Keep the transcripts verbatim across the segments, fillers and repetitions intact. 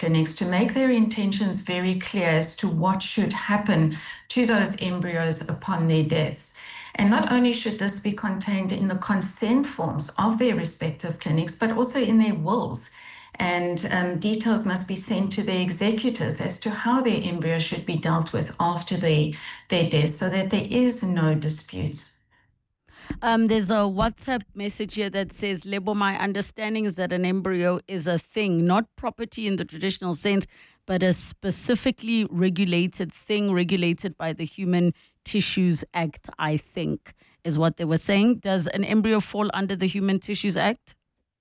clinics to make their intentions very clear as to what should happen to those embryos upon their deaths. And not only should this be contained in the consent forms of their respective clinics, but also in their wills. And um, details must be sent to their executors as to how their embryo should be dealt with after they, their death, so that there is no disputes. Um, there's a WhatsApp message here that says, Lebo, my understanding is that an embryo is a thing, not property in the traditional sense, but a specifically regulated thing, regulated by the Human Tissues Act, I think, is what they were saying. Does an embryo fall under the Human Tissues Act?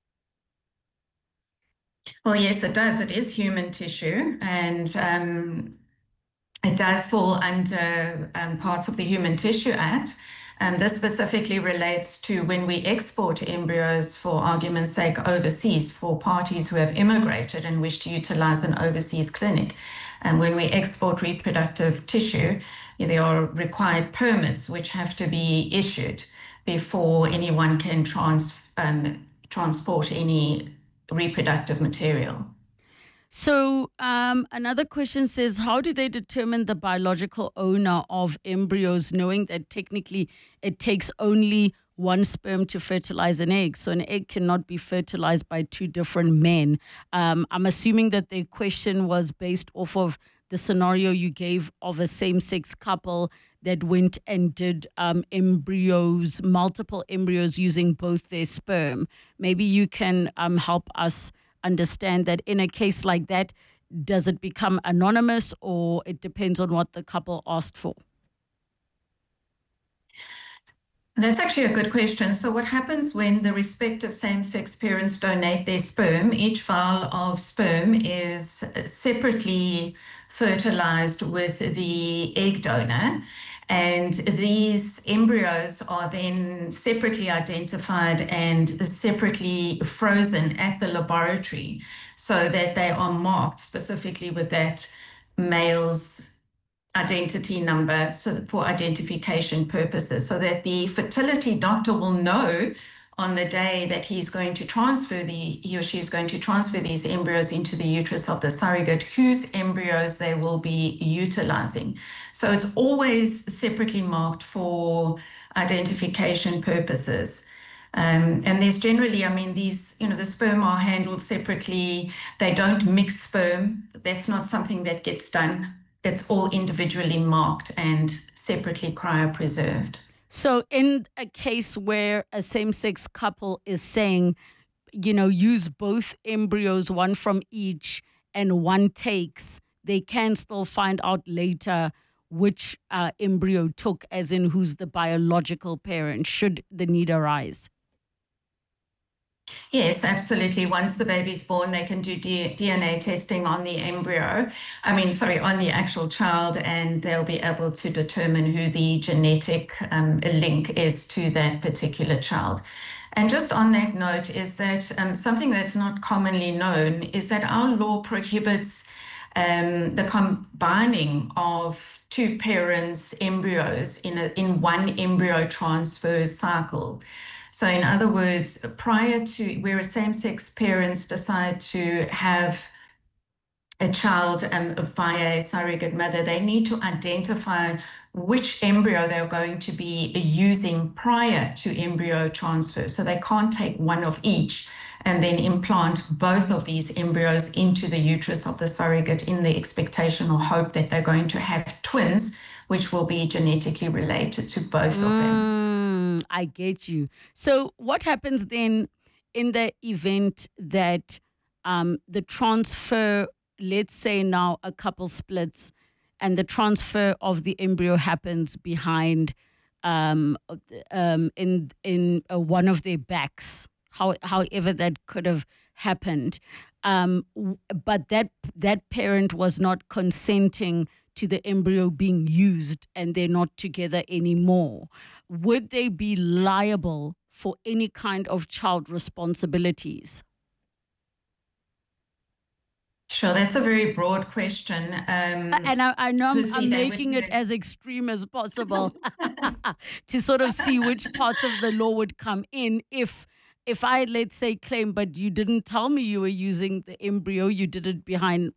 Well, yes, it does. It is human tissue, and um, it does fall under um, parts of the Human Tissue Act. Um, this specifically relates to when we export embryos, for argument's sake, overseas for parties who have immigrated and wish to utilize an overseas clinic. And when we export reproductive tissue, there are required permits which have to be issued before anyone can trans, um, transport any reproductive material. So um, another question says, how do they determine the biological owner of embryos, knowing that technically it takes only one sperm to fertilize an egg? So an egg cannot be fertilized by two different men. Um, I'm assuming that the question was based off of the scenario you gave of a same-sex couple that went and did um, embryos, multiple embryos using both their sperm. Maybe you can um, help us understand that in a case like that, does it become anonymous, or it depends on what the couple asked for? That's actually a good question. So what happens when the respective same-sex parents donate their sperm? Each vial of sperm is separately fertilized with the egg donor, and these embryos are then separately identified and separately frozen at the laboratory so that they are marked specifically with that male's identity number, so for identification purposes, so that the fertility doctor will know on the day that he's going to transfer the, he or she is going to transfer these embryos into the uterus of the surrogate, whose embryos they will be utilizing. So it's always separately marked for identification purposes. Um, and there's generally, I mean, these, you know, the sperm are handled separately. They don't mix sperm. That's not something that gets done. It's all individually marked and separately cryopreserved. So in a case where a same-sex couple is saying, you know, use both embryos, one from each, and one takes, they can still find out later which uh, embryo took, as in who's the biological parent, should the need arise. Yes, absolutely. Once the baby's born, they can do D N A testing on the embryo, I mean, sorry, on the actual child, and they'll be able to determine who the genetic um, link is to that particular child. And just on that note is that um, something that's not commonly known is that our law prohibits um, the combining of two parents' embryos in, a, in one embryo transfer cycle. So in other words, prior to where a same-sex parents decide to have a child um, via a surrogate mother, they need to identify which embryo they're going to be using prior to embryo transfer. So they can't take one of each and then implant both of these embryos into the uterus of the surrogate in the expectation or hope that they're going to have twins, which will be genetically related to both mm. of them. I get you. So what happens then in the event that um, the transfer, let's say now a couple splits and the transfer of the embryo happens behind um, um, in in uh, one of their backs, how, however that could have happened. Um, but that that parent was not consenting to the embryo being used and they're not together anymore. Would they be liable for any kind of child responsibilities? Sure, that's a very broad question. Um, and I, I know I'm, I'm making it as extreme as possible to sort of see which parts of the law would come in if if I, let's say, claim, but you didn't tell me you were using the embryo, you did it behind